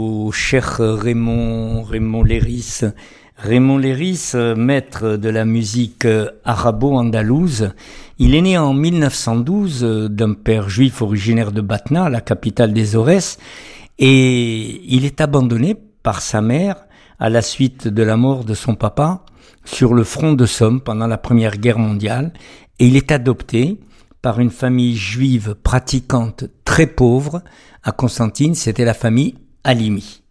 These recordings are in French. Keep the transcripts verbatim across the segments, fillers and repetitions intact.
Au cher Raymond, Raymond Léris. Raymond Léris, maître de la musique arabo-andalouse, il est né en mille neuf cent douze d'un père juif originaire de Batna, la capitale des Aurès, et il est abandonné par sa mère à la suite de la mort de son papa sur le front de Somme pendant la Première Guerre mondiale, et il est adopté par une famille juive pratiquante très pauvre à Constantine, c'était la famille Halimi.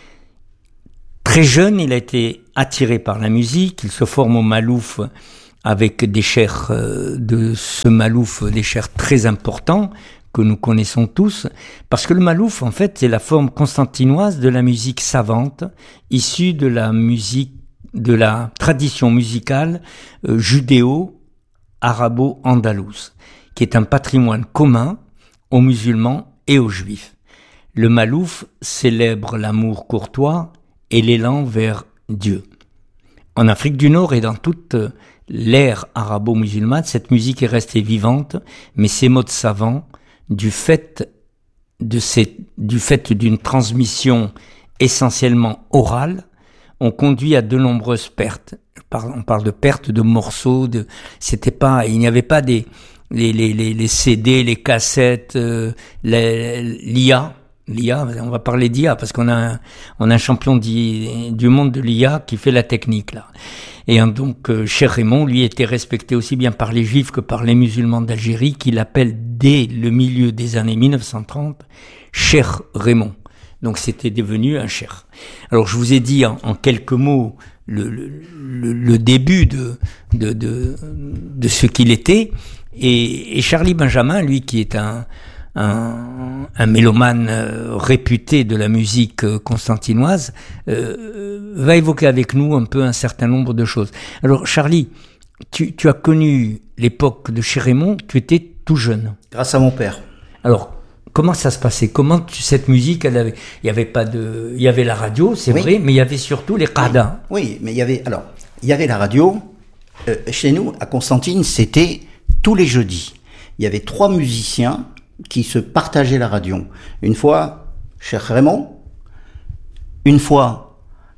Très jeune, il a été attiré par la musique, il se forme au Malouf avec des chers de ce Malouf, des chers très importants que nous connaissons tous, parce que le Malouf, en fait, c'est la forme constantinoise de la musique savante, issue de la musique, de la tradition musicale euh, judéo-arabo-andalouse, qui est un patrimoine commun aux musulmans et aux juifs. Le Malouf célèbre l'amour courtois et l'élan vers Dieu. En Afrique du Nord et dans toute l'ère arabo-musulmane, cette musique est restée vivante, mais ces modes savants, du fait de ces, du fait d'une transmission essentiellement orale, ont conduit à de nombreuses pertes. On parle de pertes de morceaux, de, c'était pas, il n'y avait pas des, les, les, les, les C D, les cassettes, euh, l'I A. L'I A, on va parler d'I A parce qu'on a un, on a un champion du monde de l'I A qui fait la technique là. Et donc, euh, cher Raymond, lui, était respecté aussi bien par les Juifs que par les musulmans d'Algérie, qui l'appellent dès le milieu des années mille neuf cent trente, cher Raymond. Donc, c'était devenu un cher. Alors, je vous ai dit en, en quelques mots le, le, le, le début de, de, de, de ce qu'il était. Et, et Charlie Benjamin, lui, qui est un Un, un mélomane euh, réputé de la musique euh, constantinoise, euh, va évoquer avec nous un peu un certain nombre de choses. Alors, Charlie, tu, tu as connu l'époque de chez Raymond, tu étais tout jeune. Grâce à mon père. Alors, comment ça se passait? Comment tu, cette musique, elle avait, il y avait pas de, il y avait la radio, c'est oui. vrai, mais il y avait surtout les qadas. Oui, oui, mais il y avait, alors, il y avait la radio. Euh, chez nous, à Constantine, c'était tous les jeudis. Il y avait trois musiciens qui se partageaient la radio. Une fois, Cheikh Raymond, une fois,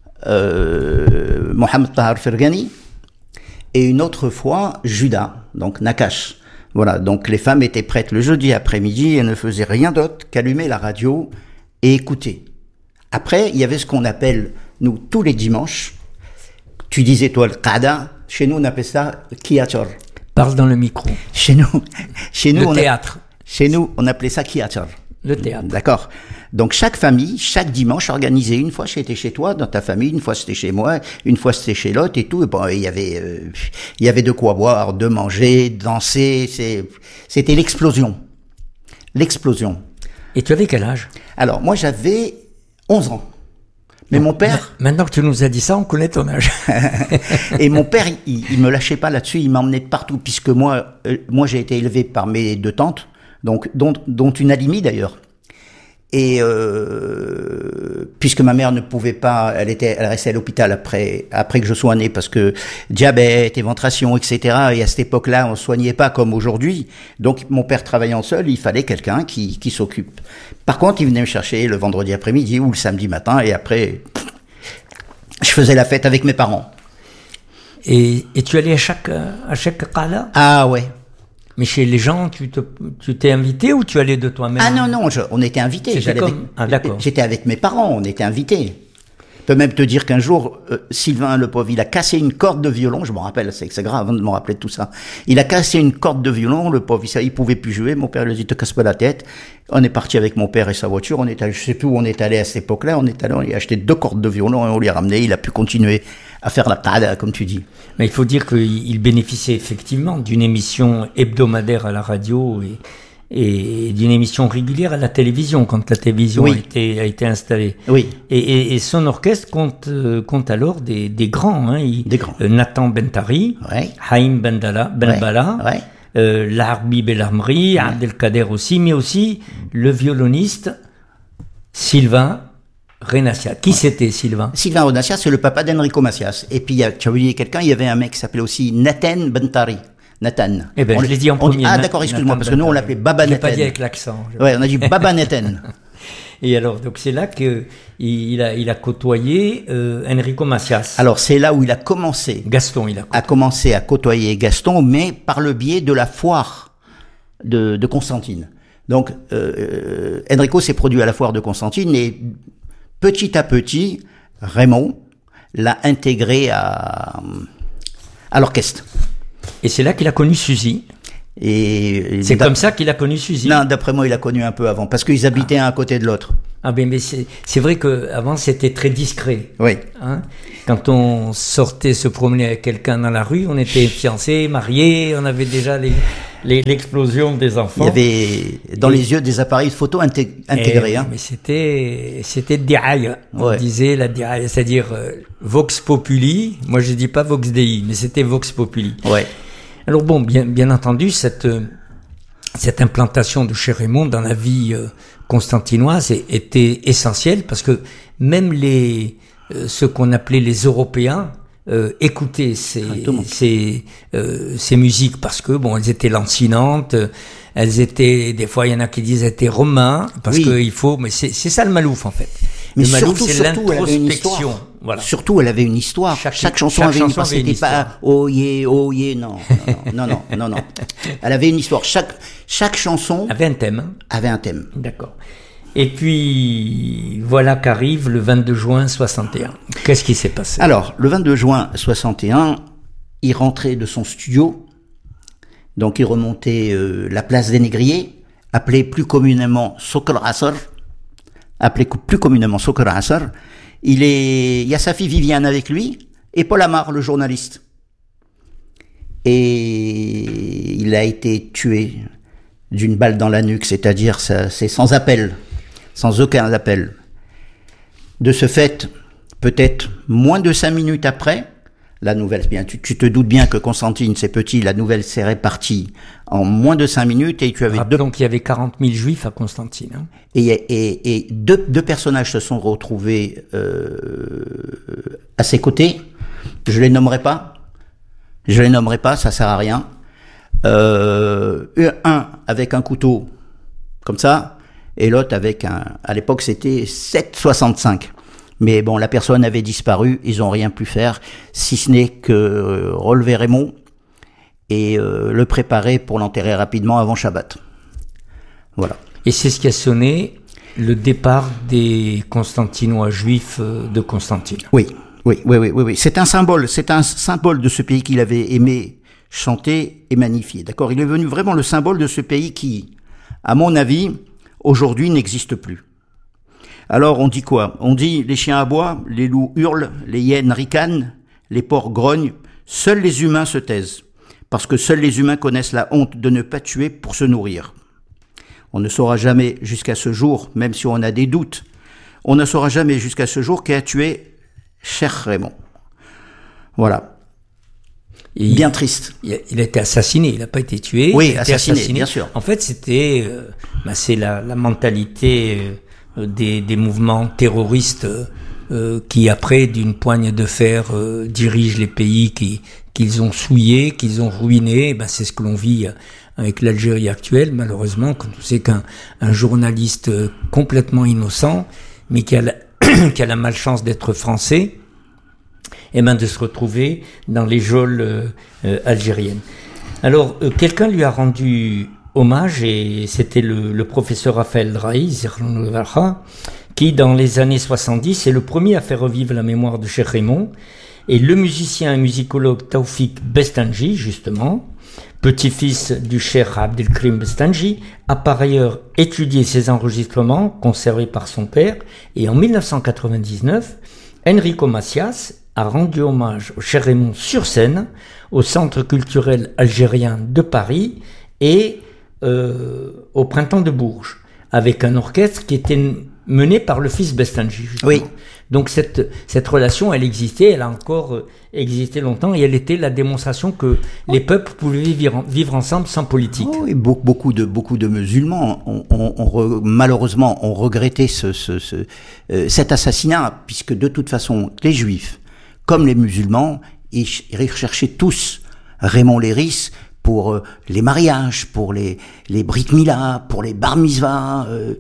euh, Mohamed Tahar Fergani, et une autre fois, Judas, donc Nakash. Voilà, donc les femmes étaient prêtes le jeudi après-midi et ne faisaient rien d'autre qu'allumer la radio et écouter. Après, il y avait ce qu'on appelle, nous, tous les dimanches, tu disais toi le qada, chez nous on appelle ça le kiator. Parle dans le micro. Chez nous, chez nous le on théâtre. A, chez nous, on appelait ça kiator. Le théâtre. D'accord. Donc chaque famille, chaque dimanche organisait, une fois c'était chez toi, dans ta famille, une fois c'était chez moi, une fois c'était chez l'autre et tout. Et bon, il y avait, euh, il y avait de quoi boire, de manger, danser. C'est, c'était l'explosion. L'explosion. Et tu avais quel âge? Alors moi j'avais onze ans. Mais mon père... Maintenant que tu nous as dit ça, on connaît ton âge. Et mon père, il, il me lâchait pas là-dessus, il m'emmenait de partout, puisque moi, euh, moi j'ai été élevé par mes deux tantes, donc dont, dont une Halimi d'ailleurs. Et euh, puisque ma mère ne pouvait pas, elle était, elle restait à l'hôpital après, après que je sois né, parce que diabète, éventration, et cetera. Et à cette époque-là, on soignait pas comme aujourd'hui. Donc mon père travaillant seul, il fallait quelqu'un qui, qui s'occupe. Par contre, il venait me chercher le vendredi après-midi ou le samedi matin, et après, je faisais la fête avec mes parents. Et, et tu allais à chaque, à chaque qala? Ah ouais. Mais chez les gens, tu te, tu t'es invité ou tu allais de toi-même? Ah non, non, je, on était invités. C'était J'allais comme... avec, ah, d'accord. J'étais avec mes parents, on était invités. Je peux même te dire qu'un jour, euh, Sylvain, le pauvre, il a cassé une corde de violon, je m'en rappelle, c'est, c'est grave de me rappeler de tout ça. Il a cassé une corde de violon, le pauvre, il, il pouvait plus jouer, mon père lui a dit, te casse pas la tête. On est parti avec mon père et sa voiture, on est allé, je sais plus où on est allé à cette époque-là, on est allé, on lui a acheté deux cordes de violon et on lui a ramené, il a pu continuer à faire la qada, comme tu dis. Mais il faut dire qu'il bénéficiait effectivement d'une émission hebdomadaire à la radio et, et d'une émission régulière à la télévision, quand la télévision oui. a, été, a été installée. Oui. Et, et, et son orchestre compte, euh, compte alors des, des grands. Hein. Il, des grands. Euh, Nathan Bentari, ouais. Haïm Bendala, Benbala, ouais. ouais. euh, Larbi Belamri, ouais. Abdelkader aussi, mais aussi le violoniste Sylvain Renassiat. Qui ouais. c'était, Sylvain? Sylvain Renassiat, c'est le papa d'Enrico Macias. Et puis, tu as oublié quelqu'un, il y avait un mec qui s'appelait aussi Nathan Bentari. Nathan. Eh ben, on je l'ai dit en premier. Ah, d'accord, excuse-moi, parce que nous, on l'appelait Baba Nathan. Je l'ai pas dit avec l'accent. Ouais, on a dit Baba Nathan. Et alors, donc c'est là que il a, il a côtoyé euh, Enrico Macias. Alors c'est là où il a commencé. Gaston, il a a commencé à côtoyer Gaston, mais par le biais de la foire de, de Constantine. Donc euh, Enrico s'est produit à la foire de Constantine et petit à petit, Raymond l'a intégré à, à l'orchestre. Et c'est là qu'il a connu Suzy. Et c'est comme ça qu'il a connu Suzy. Non, d'après moi, il a connu un peu avant, parce qu'ils habitaient ah. un à côté de l'autre. Ah ben mais c'est c'est vrai que avant c'était très discret. Oui. Hein, quand on sortait se promener avec quelqu'un dans la rue, on était fiancés, mariés, on avait déjà les, les l'explosion des enfants. Il y avait dans et, les yeux des appareils photo inté- intégrés. Et, hein. Mais c'était c'était diaille. On ouais. disait la diaille, c'est-à-dire euh, Vox Populi. Moi je dis pas Vox Dei, mais c'était Vox Populi. Ouais. Alors bon, bien bien entendu cette cette implantation de chez Raymond dans la vie euh, constantinoise était essentielle parce que même les euh, ceux qu'on appelait les Européens euh, écoutaient ces ces euh, ces musiques parce que bon elles étaient lancinantes, elles étaient des fois il y en a qui disent elles étaient romains parce oui. que il faut mais c'est c'est ça le malouf en fait. Mais le surtout, malouf, c'est surtout, elle avait une histoire. Voilà. Surtout, elle avait une histoire. Chaque, chaque chanson chaque avait une histoire. C'était pas oh yeah, oh yeah, non, non, non, non, non, non. Elle avait une histoire. Chaque chaque chanson avait un thème. Avait un thème. D'accord. Et puis voilà qu'arrive le vingt-deux juin soixante et un. Qu'est-ce qui s'est passé? Alors, le vingt-deux juin soixante et un, il rentrait de son studio. Donc, il remontait euh, la place des Négriers, appelée plus communément Sokol Asr. appelé plus communément Sokol Asr. Il est, il y a sa fille Viviane avec lui et Paul Amar, le journaliste. Et il a été tué d'une balle dans la nuque, c'est-à-dire ça, c'est sans appel, sans aucun appel. De ce fait, peut-être moins de cinq minutes après, la nouvelle, bien, tu, tu te doutes bien que Constantine, c'est petit, la nouvelle s'est répartie en moins de cinq minutes et tu avais Rappelons deux... donc il y avait quarante mille juifs à Constantine. Hein. Et, et, et deux, deux personnages se sont retrouvés euh, à ses côtés. Je les nommerai pas. Je les nommerai pas, ça sert à rien. Euh, un avec un couteau, comme ça, et l'autre avec un, à l'époque c'était sept soixante-cinq. Mais bon, la personne avait disparu, ils ont rien pu faire, si ce n'est que euh, relever Raymond et euh, le préparer pour l'enterrer rapidement avant Shabbat. Voilà. Et c'est ce qui a sonné le départ des Constantinois juifs de Constantine. Oui, oui, oui, oui, oui, oui. C'est un symbole, c'est un symbole de ce pays qu'il avait aimé chanter et magnifier. D'accord ? Il est devenu vraiment le symbole de ce pays qui, à mon avis, aujourd'hui n'existe plus. Alors on dit quoi ? On dit les chiens aboient, les loups hurlent, les hyènes ricanent, les porcs grognent, seuls les humains se taisent, parce que seuls les humains connaissent la honte de ne pas tuer pour se nourrir. On ne saura jamais jusqu'à ce jour, même si on a des doutes, on ne saura jamais jusqu'à ce jour qui a tué cher Raymond. Voilà. Et bien il, triste. Il a, il a été assassiné, il n'a pas été tué. Oui, il a assassiné, été assassiné, bien sûr. En fait, c'était, euh, bah, c'est la, la mentalité euh, des, des mouvements terroristes euh, qui, après, d'une poigne de fer, euh, dirigent les pays qui, qu'ils ont souillés, qu'ils ont ruinés. Bah, c'est ce que l'on vit avec l'Algérie actuelle, malheureusement, quand on sait qu'un un journaliste complètement innocent, mais qui a la, qui a la malchance d'être français, et ben de se retrouver dans les geôles euh, euh, algériennes. Alors, euh, quelqu'un lui a rendu hommage, et c'était le, le professeur Raphaël Drahi, qui, dans les années soixante-dix, est le premier à faire revivre la mémoire de Cheikh Raymond, et le musicien et musicologue Taoufik Bestanji, justement, petit-fils du Cheikh Abdelkrim Bestanji, a par ailleurs étudié ses enregistrements conservés par son père, et en dix-neuf cent quatre-vingt-dix-neuf, Enrico Macias a rendu hommage au Cheikh Raymond sur scène, au Centre culturel algérien de Paris et euh, au Printemps de Bourges, avec un orchestre qui était mené par le fils Bestanji, justement. Oui. Donc cette cette relation, elle existait, elle a encore existé longtemps, et elle était la démonstration que les peuples pouvaient vivre, vivre ensemble sans politique. Oh, et beaucoup, beaucoup de beaucoup de musulmans, ont, ont, ont re, malheureusement, ont regretté ce, ce, ce euh, cet assassinat, puisque de toute façon, les Juifs, comme les musulmans, ils, ils recherchaient tous Raymond Léris pour euh, les mariages, pour les les brit mila, pour les bar mitzvah, euh,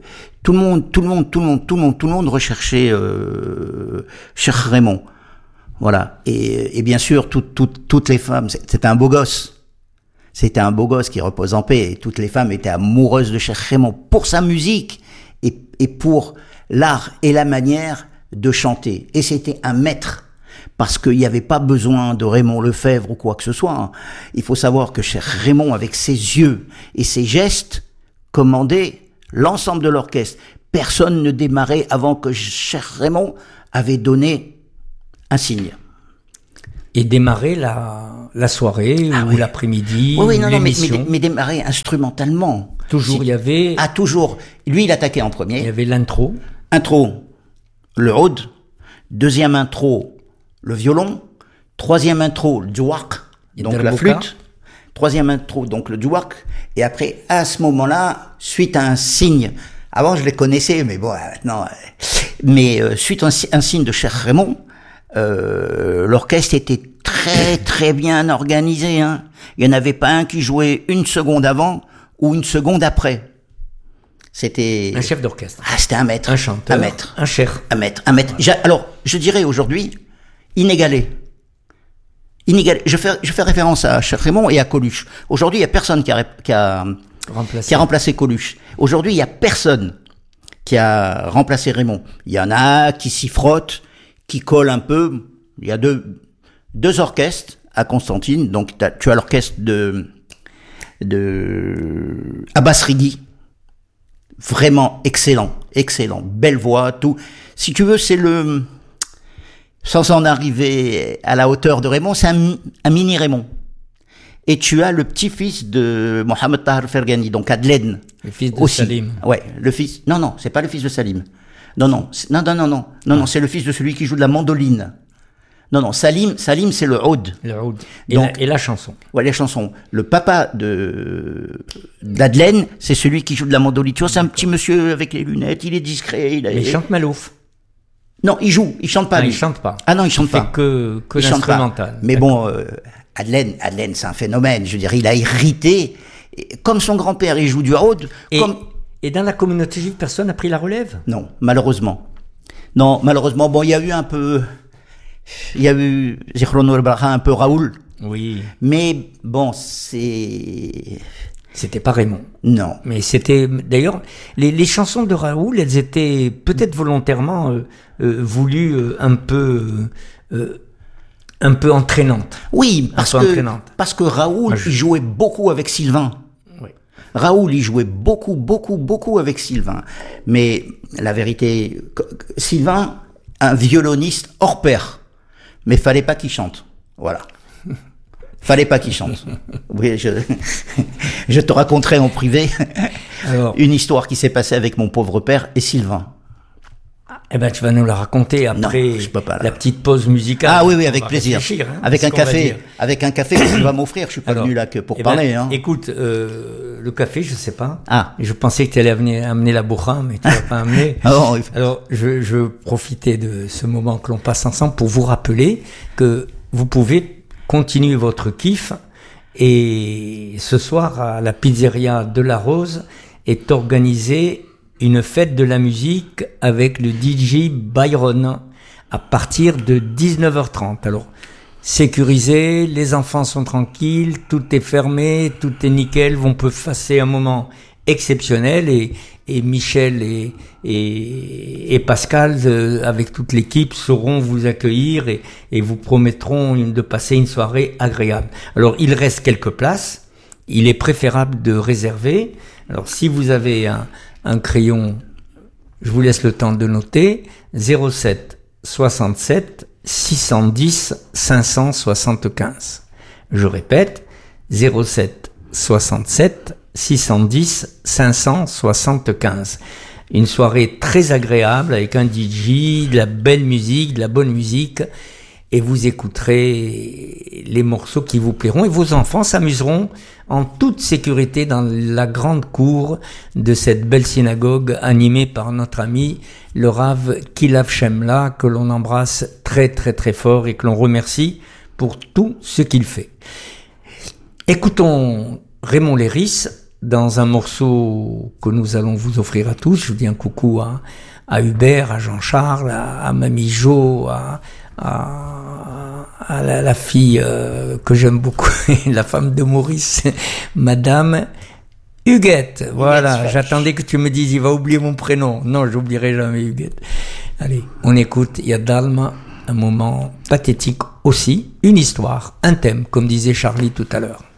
Tout le monde, tout le monde, tout le monde, tout le monde, tout le monde recherchait euh, Cheikh Raymond. Voilà. Et, et bien sûr, tout, tout, toutes les femmes, c'était un beau gosse. C'était un beau gosse qui repose en paix. Et toutes les femmes étaient amoureuses de Cheikh Raymond pour sa musique et, et pour l'art et la manière de chanter. Et c'était un maître. Parce qu'il n'y avait pas besoin de Raymond Lefebvre ou quoi que ce soit. Il faut savoir que Cheikh Raymond, avec ses yeux et ses gestes, commandait l'ensemble de l'orchestre. Personne ne démarrait avant que Cheikh Raymond avait donné un signe. Et démarrer la, la soirée ah, ou oui. l'après-midi, oui, oui, non, l'émission. Non, mais, mais, mais démarrer instrumentalement. Toujours, il y avait... Ah, toujours. Lui, il attaquait en premier. Il y avait l'intro. Intro, le oud. Deuxième intro, le violon. Troisième intro, le djouak, donc la flûte. Troisième intro, donc le djouak. Et après, à ce moment-là, suite à un signe... Avant, je les connaissais, mais bon, maintenant... Mais euh, suite à un, un signe de Cheikh Raymond, euh, l'orchestre était très très bien organisé. Hein. Il n'y en avait pas un qui jouait une seconde avant ou une seconde après. C'était... Un chef d'orchestre. Ah, c'était un maître. Un chanteur. Un maître. Un cher. Un maître. Un maître. Voilà. Alors, je dirais aujourd'hui, inégalé. Inégalé. Je fais, je fais référence à Cheikh Raymond et à Coluche. Aujourd'hui, il n'y a personne qui a... Qui a Remplacé. qui a remplacé Coluche. Aujourd'hui, il y a personne qui a remplacé Raymond. Il y en a qui s'y frottent, qui collent un peu. Il y a deux, deux orchestres à Constantine. Donc, tu as l'orchestre de, de Abbas Righi. Vraiment excellent, excellent. Belle voix, tout. Si tu veux, c'est le, sans en arriver à la hauteur de Raymond, c'est un, un mini Raymond. Et tu as le petit-fils de Mohamed Tahar Ferghani, donc Adlen. Le fils de aussi. Salim. Ouais, le fils. Non, non, c'est pas le fils de Salim. Non, non, non, non, non, non, non, non, c'est le fils de celui qui joue de la mandoline. Non, non, Salim, Salim, c'est le oud. Le oud. Et, donc, la, et la chanson. Ouais, les chansons. Le papa de d'Adlen, c'est celui qui joue de la mandoline. Tu vois, c'est un petit monsieur avec les lunettes. Il est discret. Il, a... Mais il chante Malouf. Non, il joue. Il chante pas. Ah, lui. il chante pas. Ah non, il chante il pas. Fait que que il l'instrumental. Mais bon. Euh, Adlen, Adlen, c'est un phénomène. Je veux dire, il a hérité, comme son grand-père, il joue du oud. Et, comme... et dans la communauté juive, personne n'a pris la relève? Non, malheureusement. Non, malheureusement. Bon, il y a eu un peu, il y a eu Zichrono el-Bracha, un peu Raoul. Oui. Mais bon, c'est. C'était pas Raymond. Non. Mais c'était, d'ailleurs, les, les chansons de Raoul, elles étaient peut-être volontairement euh, euh, voulues euh, un peu. Euh, un peu entraînante. Oui, parce que, entraînante. parce que Raoul, ah, je... il jouait beaucoup avec Sylvain. Oui. Raoul, il jouait beaucoup, beaucoup, beaucoup avec Sylvain. Mais la vérité, Sylvain, un violoniste hors pair. Mais fallait pas qu'il chante. Voilà. Fallait pas qu'il chante. Oui, je, je te raconterai en privé Alors, une histoire qui s'est passée avec mon pauvre père et Sylvain. Eh ben, tu vas nous la raconter après non, je peux pas, la petite pause musicale. Ah oui, oui, avec plaisir. Hein, avec un café, avec un café que tu vas m'offrir. Je suis pas Alors, venu là que pour eh parler. Ben, hein. Écoute, euh, le café, je sais pas. Ah. Je pensais que tu allais amener, amener la bourra, mais tu l'as pas amené. oh, oui. Alors, je, je profitais de ce moment que l'on passe ensemble pour vous rappeler que vous pouvez continuer votre kiff. Et ce soir, à la pizzeria de la Rose, est organisée une fête de la musique avec le D J Byron à partir de dix-neuf heures trente. Alors, sécurisé, les enfants sont tranquilles, tout est fermé, tout est nickel, on peut passer un moment exceptionnel et, et Michel et, et, et Pascal, euh, avec toute l'équipe, sauront vous accueillir et, et vous promettront une, de passer une soirée agréable. Alors, il reste quelques places, il est préférable de réserver. Alors, si vous avez un un crayon, je vous laisse le temps de noter, zéro sept soixante-sept six cent dix cinq cent soixante-quinze. Je répète, zéro sept soixante-sept six cent dix cinq cent soixante-quinze. Une soirée très agréable avec un D J, de la belle musique, de la bonne musique, et vous écouterez les morceaux qui vous plairont et vos enfants s'amuseront en toute sécurité dans la grande cour de cette belle synagogue animée par notre ami le Rav Kilav Shemla, que l'on embrasse très très très fort et que l'on remercie pour tout ce qu'il fait. Écoutons Raymond Léris dans un morceau que nous allons vous offrir à tous. Je vous dis un coucou à, à Hubert, à Jean-Charles, à, à Mamie Jo, à, à, à la, la fille euh, que j'aime beaucoup, la femme de Maurice, Madame Huguette. Voilà, Huguette, j'attendais que tu me dises, il va oublier mon prénom. Non, j'oublierai jamais Huguette. Allez, on écoute Yad Dalma, un moment pathétique aussi, une histoire, un thème, comme disait Charlie tout à l'heure.